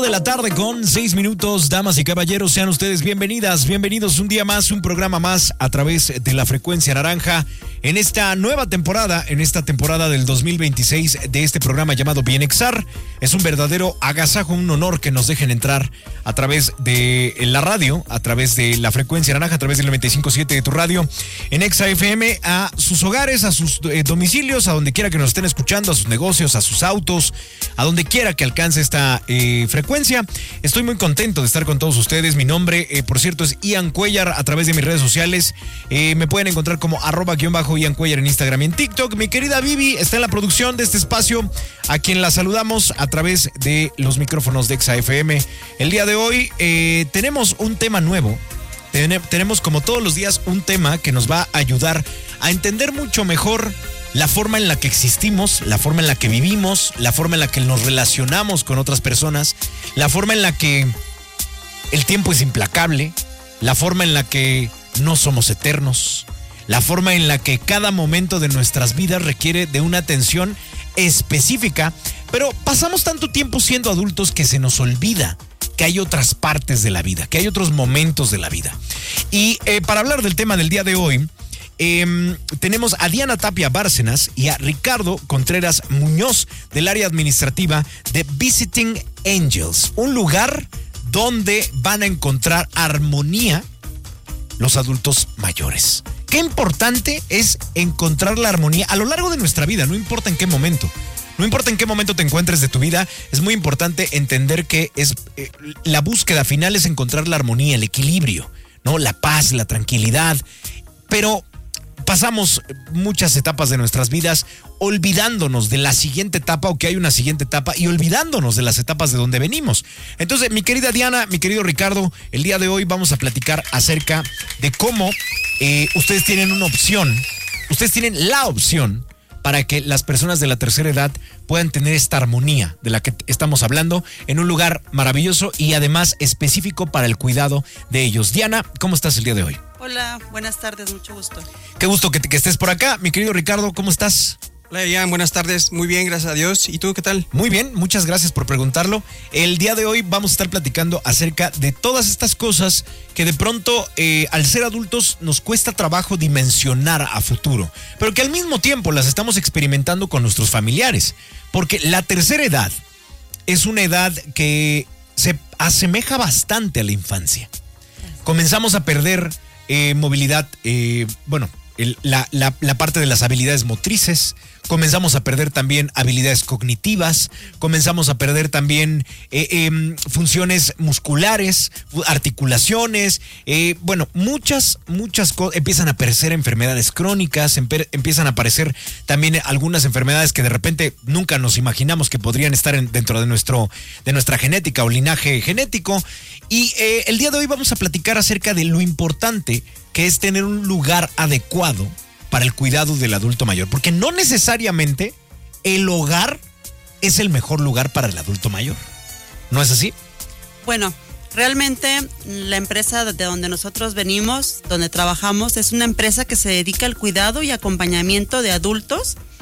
de la tarde con 6 minutos, damas y caballeros, sean ustedes bienvenidos un día más, un programa más a través de la frecuencia naranja en esta nueva temporada, en esta temporada del 2026 de este programa llamado Bienexar. Es un verdadero agasajo, un honor que nos dejen entrar a través de la radio, a través de la frecuencia naranja, a través del 95.7 de tu radio, en Exa FM, a sus hogares, a sus domicilios, a donde quiera que nos estén escuchando, a sus negocios, a sus autos, a donde quiera que alcance esta frecuencia. Estoy muy contento de estar con todos ustedes. Mi nombre, por cierto, es Ian Cuellar a través de mis redes sociales. Me pueden encontrar como @Ian Cuellar en Instagram y en TikTok. Mi querida Vivi está en la producción de este espacio, a quien la saludamos a través de los micrófonos de Exa FM. El día de hoy tenemos un tema nuevo. Tenemos como todos los días un tema que nos va a ayudar a entender mucho mejor la forma en la que existimos, la forma en la que vivimos, la forma en la que nos relacionamos con otras personas, la forma en la que el tiempo es implacable, la forma en la que no somos eternos, la forma en la que cada momento de nuestras vidas requiere de una atención específica, pero pasamos tanto tiempo siendo adultos que se nos olvida que hay otras partes de la vida, que hay otros momentos de la vida. Y para hablar del tema del día de hoy, tenemos a Diana Tapia Bárcenas y a Ricardo Contreras Muñoz del área administrativa de Visiting Angels, un lugar donde van a encontrar armonía los adultos mayores. Qué importante es encontrar la armonía a lo largo de nuestra vida, no importa en qué momento. No importa en qué momento te encuentres de tu vida, es muy importante entender que la búsqueda final es encontrar la armonía, el equilibrio, ¿no? La paz, la tranquilidad. Pero pasamos muchas etapas de nuestras vidas olvidándonos de la siguiente etapa o que hay una siguiente etapa y olvidándonos de las etapas de donde venimos. Entonces, mi querida Diana, mi querido Ricardo, el día de hoy vamos a platicar acerca de cómo ustedes tienen una opción, ustedes tienen la opción para que las personas de la tercera edad puedan tener esta armonía de la que estamos hablando en un lugar maravilloso y además específico para el cuidado de ellos. Diana, ¿cómo estás el día de hoy? Hola, buenas tardes, mucho gusto. Qué gusto que estés por acá. Mi querido Ricardo, ¿cómo estás? Hola, Ian, buenas tardes. Muy bien, gracias a Dios. ¿Y tú qué tal? Muy bien, muchas gracias por preguntarlo. El día de hoy vamos a estar platicando acerca de todas estas cosas que de pronto, al ser adultos, nos cuesta trabajo dimensionar a futuro, pero que al mismo tiempo las estamos experimentando con nuestros familiares. Porque la tercera edad es una edad que se asemeja bastante a la infancia. Comenzamos a perder movilidad, la parte de las habilidades motrices, comenzamos a perder también habilidades cognitivas, comenzamos a perder también funciones musculares, articulaciones, muchas cosas, empiezan a aparecer enfermedades crónicas, empiezan a aparecer también algunas enfermedades que de repente nunca nos imaginamos que podrían estar dentro de nuestra genética o linaje genético. Y el día de hoy vamos a platicar acerca de lo importante que es tener un lugar adecuado para el cuidado del adulto mayor, porque no necesariamente el hogar es el mejor lugar para el adulto mayor. ¿No es así? Bueno, realmente la empresa de donde nosotros venimos, donde trabajamos, es una empresa que se dedica al cuidado y acompañamiento de adultos